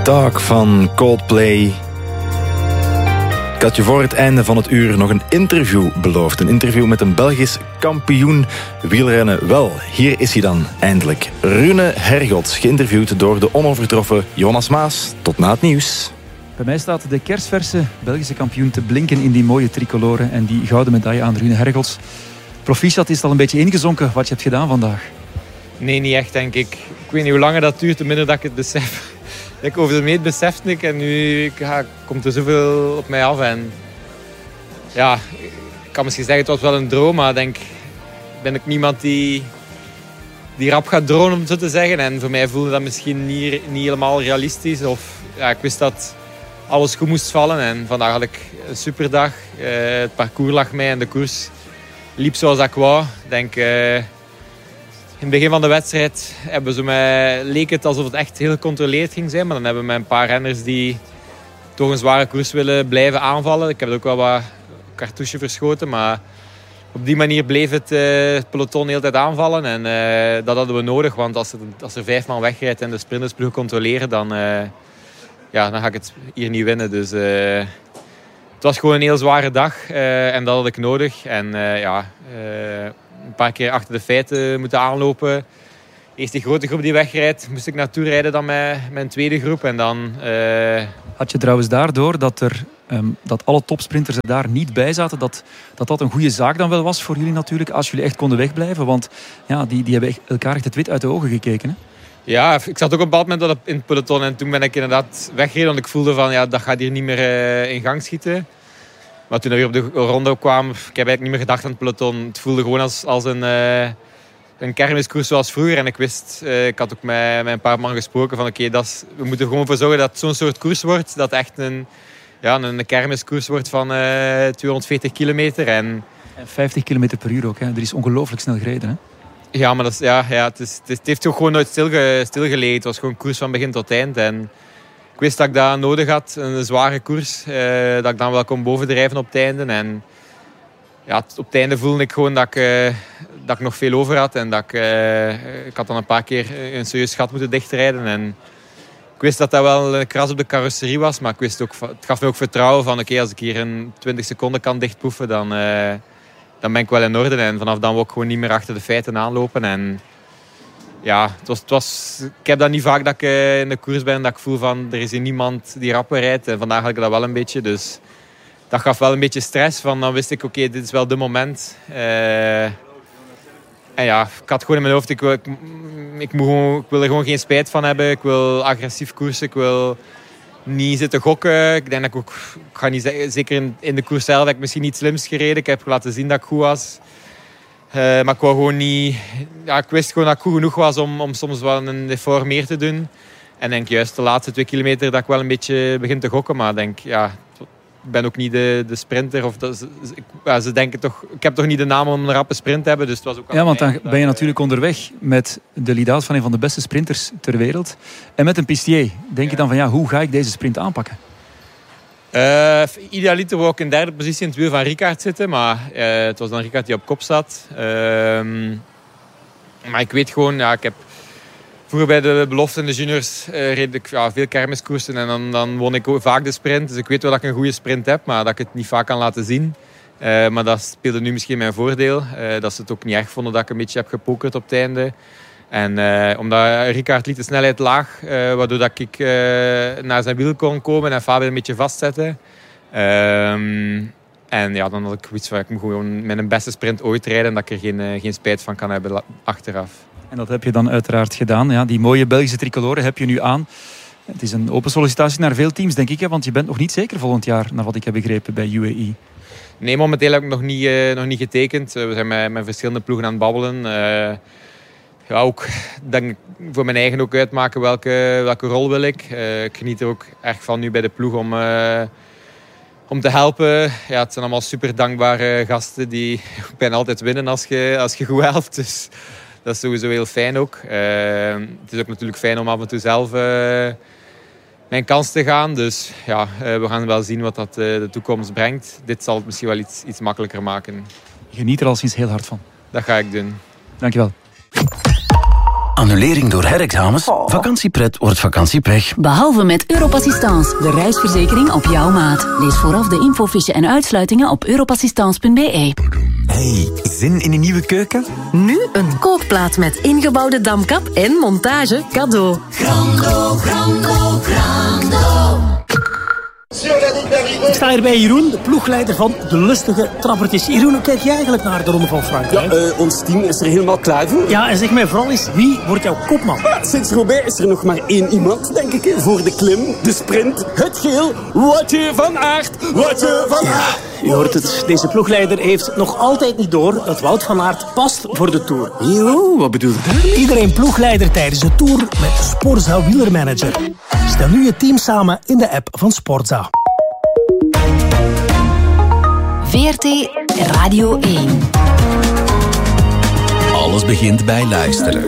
Talk van Coldplay. Ik had je voor het einde van het uur nog een interview beloofd. Een interview met een Belgisch kampioen wielrennen. Wel, hier is hij dan eindelijk. Rune Hergots, geïnterviewd door de onovertroffen Jonas Maas. Tot na het nieuws. Bij mij staat de kersverse Belgische kampioen te blinken in die mooie tricoloren en die gouden medaille aan Rune Hergots. Proficiat, is het al een beetje ingezonken wat je hebt gedaan vandaag? Nee, niet echt, denk ik. Ik weet niet hoe langer dat duurt, hoe minder dat ik het besef. Ik over de meet besefte ik en nu komt er zoveel op mij af. En ja, ik kan misschien zeggen het was wel een droom, maar ik ben ook niemand die rap gaat dromen, om het zo te zeggen. En voor mij voelde dat misschien niet helemaal realistisch. Of ja, ik wist dat alles goed moest vallen en vandaag had ik een superdag. Het parcours lag mij en de koers liep zoals ik wou. Ik denk, in het begin van de wedstrijd leek het alsof het echt heel gecontroleerd ging zijn. Maar dan hebben we met een paar renners die toch een zware koers willen blijven aanvallen. Ik heb ook wel wat cartouche verschoten. Maar op die manier bleef het peloton de hele tijd aanvallen. En dat hadden we nodig. Want als er 5 man wegrijdt en de sprintersploeg controleren, dan ga ik het hier niet winnen. Dus het was gewoon een heel zware dag. En dat had ik nodig. En een paar keer achter de feiten moeten aanlopen. Eerst die grote groep die wegrijdt, moest ik naartoe rijden dan met mijn tweede groep. En dan, Had je trouwens daardoor dat alle topsprinters er daar niet bij zaten, dat een goede zaak dan wel was voor jullie natuurlijk, als jullie echt konden wegblijven? Want ja, die hebben elkaar echt het wit uit de ogen gekeken, hè? Ja, ik zat ook op een bepaald moment in het peloton en toen ben ik inderdaad weggereden. Want ik voelde van, dat gaat hier niet meer in gang schieten. Maar toen we weer op de ronde kwamen, ik heb eigenlijk niet meer gedacht aan het peloton. Het voelde gewoon als een kermiskoers zoals vroeger. En ik wist, ik had ook met een paar man gesproken van we moeten er gewoon voor zorgen dat het zo'n soort koers wordt. Dat het echt een kermiskoers wordt van 240 kilometer. En 50 kilometer per uur ook, hè? Er is ongelooflijk snel gereden, hè? Ja, maar het heeft toch gewoon nooit stilgelegen. Het was gewoon een koers van begin tot eind. En ik wist dat ik dat nodig had, een zware koers. Dat ik dan wel kon bovendrijven op het einde. En ja, op het einde voelde ik gewoon dat ik nog veel over had. En dat ik had dan een paar keer een serieus gat moeten dichtrijden. En ik wist dat dat wel een kras op de carrosserie was. Maar ik wist ook, het gaf me ook vertrouwen van als ik hier in 20 seconden kan dichtpoefen, dan ben ik wel in orde. En vanaf dan wil ik gewoon niet meer achter de feiten aanlopen. En ja, ik heb dat niet vaak dat ik in de koers ben. Dat ik voel van, er is hier niemand die rapper rijdt. En vandaag had ik dat wel een beetje. Dus dat gaf wel een beetje stress. Van, dan wist ik, dit is wel de moment. En ja, ik had gewoon in mijn hoofd, ik wil er gewoon geen spijt van hebben. Ik wil agressief koersen. Ik wil niet zitten gokken. Ik denk dat ik ga niet zeggen, zeker in de koers zelf heb ik misschien niet slimst gereden. Ik heb laten zien dat ik goed was. Maar ik wou gewoon niet. Ja, ik wist gewoon dat ik goed genoeg was om soms wel een effort meer te doen. En denk juist de laatste 2 kilometer dat ik wel een beetje begin te gokken. Maar ik ben ook niet de sprinter. Ze denken toch, ik heb toch niet de naam om een rappe sprint te hebben. Dus het was ook want dan ben je natuurlijk onderweg met de lead-out van een van de beste sprinters ter wereld. En met een pistier. Denk je dan van, hoe ga ik deze sprint aanpakken? Idealiter wou ik in 3e positie in het wiel van Rickaert zitten. Maar het was dan Rickaert die op kop zat. Maar ik weet gewoon, ik heb vroeger bij de belofte in de juniors reed ik veel kermiskoersen. En dan won ik vaak de sprint. Dus ik weet wel dat ik een goede sprint heb, maar dat ik het niet vaak kan laten zien. Maar dat speelde nu misschien mijn voordeel. Dat ze het ook niet erg vonden dat ik een beetje heb gepokerd op het einde. En omdat Rickaert liet de snelheid laag, waardoor dat ik naar zijn wiel kon komen en Fabio een beetje vastzetten. En dan had ik iets van, ik moet gewoon met een beste sprint ooit rijden en dat ik er geen spijt van kan hebben achteraf. En dat heb je dan uiteraard gedaan. Ja, die mooie Belgische tricoloren heb je nu aan. Het is een open sollicitatie naar veel teams, denk ik. Hè? Want je bent nog niet zeker volgend jaar, naar wat ik heb begrepen, bij UAE. Nee, momenteel heb ik nog niet getekend. We zijn met verschillende ploegen aan het babbelen. Ook denk voor mijn eigen ook uitmaken welke rol wil ik. Ik geniet er ook erg van nu bij de ploeg om te helpen. Ja, het zijn allemaal super dankbare gasten die bijna altijd winnen als je goed helpt. Dus dat is sowieso heel fijn ook. Het is ook natuurlijk fijn om af en toe zelf mijn kans te gaan. Dus we gaan wel zien wat dat de toekomst brengt. Dit zal het misschien wel iets makkelijker maken. Je geniet er al sinds heel hard van. Dat ga ik doen. Dankjewel. Annulering door herexamens? Vakantiepret wordt vakantiepech. Behalve met Europassistance, de reisverzekering op jouw maat. Lees vooraf de infofiche en uitsluitingen op europassistance.be. Hey, zin in een nieuwe keuken? Nu een kookplaat met ingebouwde damkap en montage cadeau. Grando, Grando, Grando. Ik sta hier bij Jeroen, de ploegleider van de lustige trappertjes. Jeroen, hoe kijk jij eigenlijk naar de Ronde van Frankrijk? Ja, ons team is er helemaal klaar voor. Ja, en zeg mij vooral eens, wie wordt jouw kopman? Sinds Roubaix is er nog maar één iemand, denk ik, voor de klim, de sprint, het geel. Woutje van Aert, Woutje van Aert. U hoort het, deze ploegleider heeft nog altijd niet door dat Wout van Aert past voor de Tour. Jo, wat bedoel je? Iedereen ploegleider tijdens de Tour met Sporza Wielermanager. Stel nu je team samen in de app van Sporza. VRT Radio 1. Alles begint bij luisteren.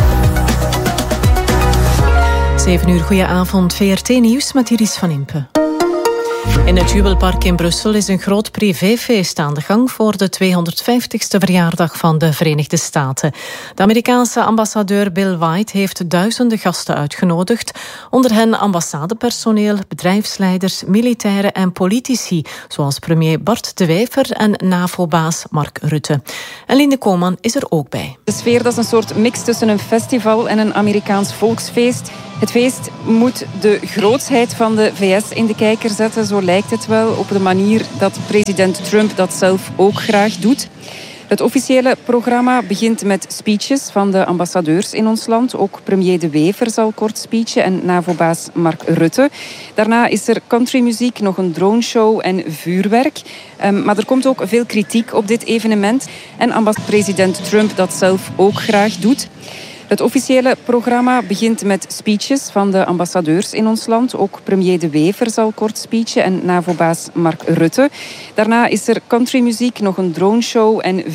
7 uur, goedenavond. VRT Nieuws met Iris van Impe. In het Jubelpark in Brussel is een groot privéfeest aan de gang voor de 250ste verjaardag van de Verenigde Staten. De Amerikaanse ambassadeur Bill White heeft duizenden gasten uitgenodigd. Onder hen ambassadepersoneel, bedrijfsleiders, militairen en politici, zoals premier Bart De Wever en NAVO-baas Mark Rutte. En Linde Koolman is er ook bij. De sfeer, dat is een soort mix tussen een festival en een Amerikaans volksfeest. Het feest moet de grootsheid van de VS in de kijker zetten, zo lijkt het wel, op de manier dat president Trump dat zelf ook graag doet. Het officiële programma begint met speeches van de ambassadeurs in ons land. Ook premier De Wever zal kort speechen en NAVO-baas Mark Rutte. Daarna is er countrymuziek, nog een droneshow en vuurwerk. Maar er komt ook veel kritiek op dit evenement. En president Trump dat zelf ook graag doet. Het officiële programma begint met speeches van de ambassadeurs in ons land. Ook premier De Wever zal kort speechen en NAVO-baas Mark Rutte. Daarna is er countrymuziek, nog een droneshow en